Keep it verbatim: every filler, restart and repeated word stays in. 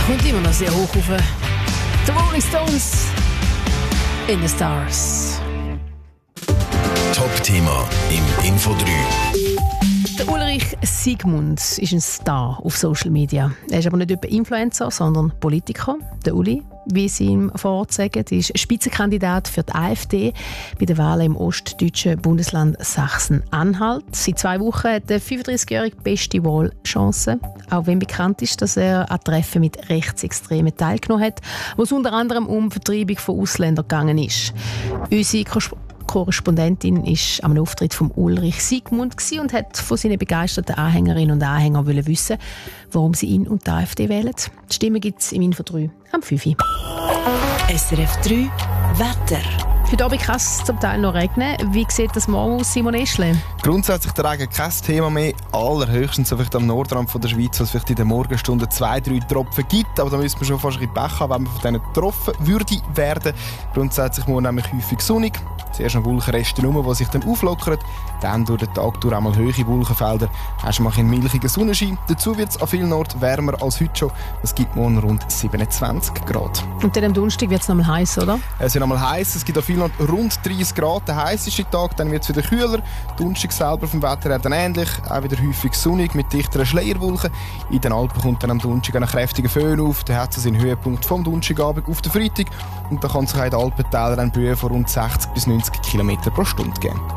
Kommt immer noch sehr hoch auf. The Rolling Stones in the Stars. Top-Thema im Info drei. Der Ulrich Siegmund ist ein Star auf Social Media. Er ist aber nicht etwa Influencer, sondern Politiker. Der Uli, wie sie ihm vor Ort sagen, ist Spitzenkandidat für die AfD bei den Wahlen im ostdeutschen Bundesland Sachsen-Anhalt. Seit zwei Wochen hat der fünfunddreißigjährige beste Wahlchance, auch wenn bekannt ist, dass er an Treffen mit Rechtsextremen teilgenommen hat, wo es unter anderem um Vertreibung von Ausländern gegangen ist. Unsere Korrespondentin war am Auftritt von Ulrich Siegmund und hat von seinen begeisterten Anhängerinnen und Anhängern wissen, warum sie ihn und die AfD wählen. Die Stimme gibt es im Info drei am fünf Uhr. S R F drei Wetter. Heute Abend kann es zum Teil noch regnen. Wie sieht das morgen aus, Simon Eschle? Grundsätzlich der Regen kein Thema mehr. Allerhöchstens vielleicht am Nordrand von der Schweiz, was vielleicht in den Morgenstunden zwei, drei Tropfen gibt. Aber da müssen wir schon fast ein bisschen Pech haben, wenn man von denen getroffen würde werden. Grundsätzlich morgen nämlich häufig sonnig. Zuerst noch Wolkenreste rum, die sich dann auflockern. Dann durch den Tag durch einmal hohe Wolkenfelder. Hast du mal einen milchigen Sonnenschein. Dazu wird es an vielen Orten wärmer als heute schon. Es gibt morgen rund siebenundzwanzig Grad. Und dann am Donnerstag wird es noch mal heiß, oder? Es wird noch mal heiß. Es gibt an vielen Orten rund dreißig Grad. Der heisseste Tag, dann wird es wieder kühler. Donnerstag selber vom Wetter her dann ähnlich. Auch wieder häufig sonnig mit dichteren Schleierwolken. In den Alpen kommt dann am Donnerstag einen kräftigen Föhn auf. Dann hat es seinen Höhepunkt vom Donnerstagabend auf den Freitag. Und da kann sich auch in den Alpentäler ein Böen von rund sechzig bis neunzig Kilometer pro Stunde geben.